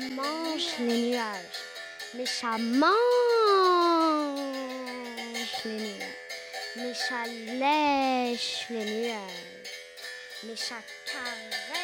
mange les nuages, mes chats mangent les nuages, mes chats lèchent les nuages, mes chats caressent